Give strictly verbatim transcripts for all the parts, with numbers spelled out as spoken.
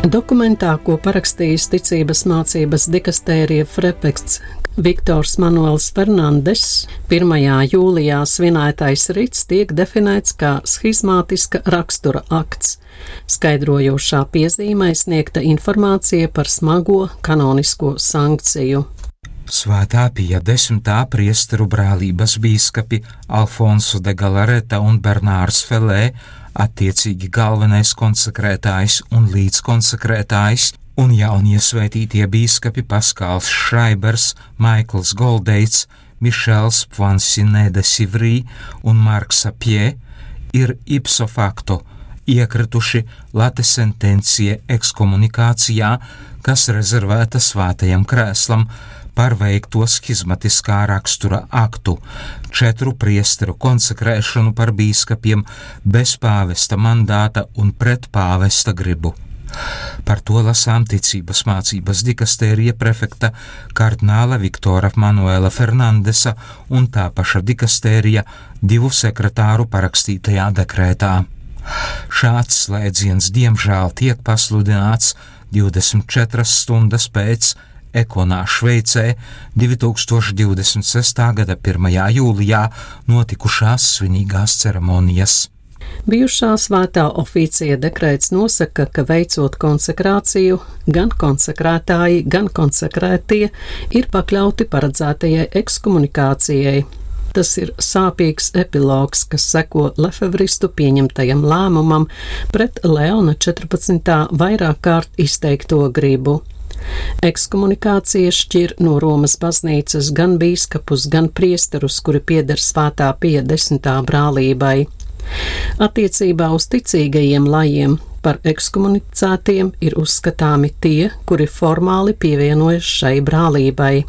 Dokumentā, ko parakstījis ticības mācības dikastērija prefekts Viktors Manuels Fernandes, pirmajā jūlijā svinētais rits tiek definēts kā schizmātiska rakstura akts, skaidrojošā piezīmē sniegta informācija par smago kanonisko sankciju. Svētā Pija desmitā priesteru brālības bīskapi Alfonso de Galareta un Bernārs Felē, attiecīgi galvenais konsekrētājs un līdzkonsekrētājs, un jauniesvētītie bīskapi Paskāls Šraibers, Maikls Goldeits, Mišels Pvansinē de Sivrī un Marks Apjē ir ipso facto iekrituši late sentencie ekskomunikācijā, kas rezervēta svētajam krēslam par veikto schizmatiskā rakstura aktu, četru priesteru konsekrēšanu par bīskapiem bez pāvesta mandāta un pret pāvesta gribu. Par to lasām ticības mācības dikastērija prefekta kardināla Viktora Manuela Fernandesa un tā paša dikastērija divu sekretāru parakstītajā dekrētā. Šāds slēdziens diemžēl tiek pasludināts divdesmit četras stundas pēc Ekonā Šveicē divi tūkstoši divdesmit sestā gada pirmajā jūlijā notikušās svinīgās ceremonijas. Bijušā svētā oficija dekrēts nosaka, ka veicot konsekrāciju, gan konsekrētāji, gan konsekrētie ir pakļauti paredzētajai ekskomunikācijai. Tas ir sāpīgs epilogs, kas seko Lefevristu pieņemtajam lēmumam pret Leona četrpadsmitā vairāk kārt izteikto gribu. Ekskomunikācija šķir no Romas baznīcas gan bīskapus, gan priesterus, kuri pieder Svētā Pija desmitā brālībai. Attiecībā uz ticīgajiem lajiem par ekskomunicētiem ir uzskatāmi tie, kuri formāli pievienojas šai brālībai.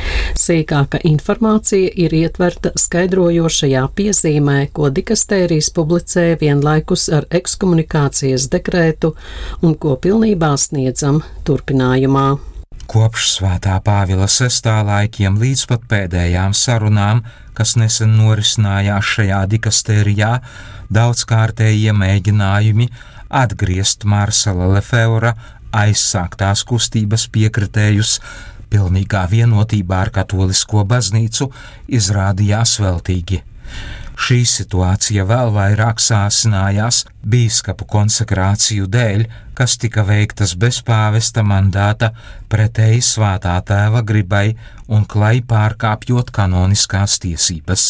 Sīkāka informācija ir ietverta skaidrojošajā piezīmē, ko dikastērijs publicē vienlaikus ar ekskomunikācijas dekrētu un ko pilnībā sniedzam turpinājumā. Kopš Svētā Pāvila sestā laikiem līdz pat pēdējām sarunām, kas nesen norisinājās šajā dikastērijā, daudzkārtējie mēģinājumi atgriezt Marsela Lefevra aizsāktās kustības piekritējus pilnīgā vienotībā ar katolisko baznīcu izrādījās veltīgi. Šī situācija vēl vairāk sāsinājās bīskapu konsekrāciju dēļ, kas tika veiktas bez pāvesta mandāta pretēji Svētā Tēva gribai un klai pārkāpjot kanoniskās tiesības.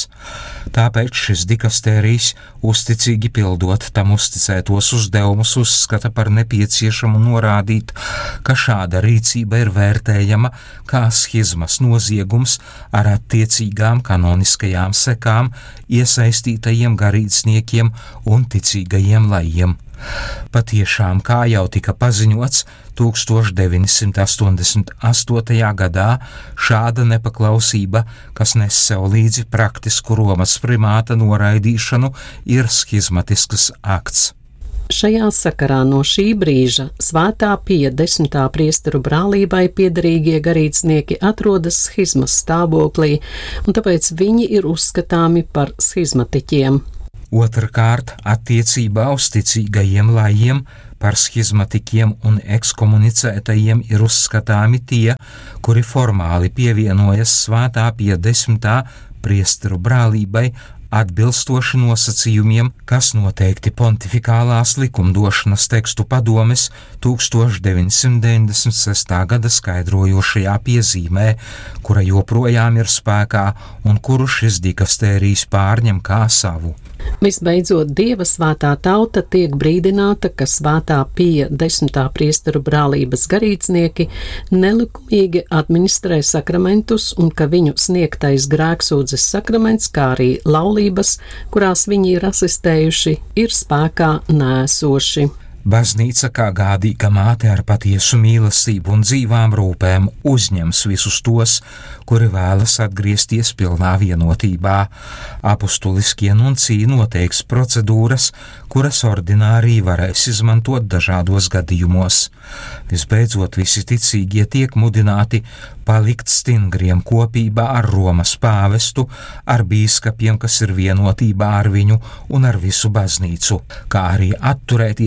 Tāpēc šis dikastērijs, uzticīgi pildot tam uzticētos uzdevumus, uzskata par nepieciešamu norādīt, ka šāda rīcība ir vērtējama kā schizmas noziegums ar attiecīgām kanoniskajām sekām iesaistītajiem garīdzniekiem un ticīgajiem lajiem. Patiešām, kā jau tika paziņots, tūkstoš deviņsimt astoņdesmit astotajā gadā šāda nepaklausība, kas nes sev līdzi praktisku Romas primāta noraidīšanu, ir schizmatisks akts. Šajā sakarā no šī brīža Svētā Pija desmitā priesteru brālībai piederīgie garīdznieki atrodas schizmas stāvoklī, un tāpēc viņi ir uzskatāmi par schizmatiķiem. Otrkārt, attiecībā uz ticīgajiem lajiem par schizmatiķiem un ekskomunicētajiem ir uzskatāmi tie, kuri formāli pievienojas Svētā Pija desmitā priesteru brālībai atbilstoši nosacījumiem, kas noteikti pontifikālās likumdošanas tekstu padomes tūkstoš deviņsimt deviņdesmit sestā gada skaidrojošajā piezīmē, kura joprojām ir spēkā un kuru šis dikastērijs pārņem kā savu. Visbeidzot, Dieva svētā tauta tiek brīdināta, ka Svētā Pija desmitā priesteru brālības garīdznieki nelikumīgi administrē sakramentus un ka viņu sniegtais grēksūdzes sakraments, kā arī laulības, kurās viņi ir asistējuši, ir spēkā nēsoši. Baznīca kā gādīga māte ar patiesu mīlestību un dzīvām rūpēm uzņems visus tos, kuri vēlas atgriezties pilnā vienotībā. Apustuliskie nunciji noteiks procedūras, kuras ordinārī varēs izmantot dažādos gadījumos. Visbeidzot, visi ticīgie tiek mudināti palikt stingriem kopībā ar Romas pāvestu, ar bīskapiem, kas ir vienotībā ar viņu un ar visu baznīcu, kā arī atturēties no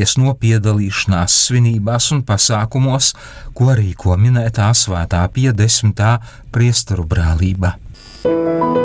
piedalīšanās svinībās un pasākumos, ko rīko minētā Svētā Pija desmitā priesteru brālība.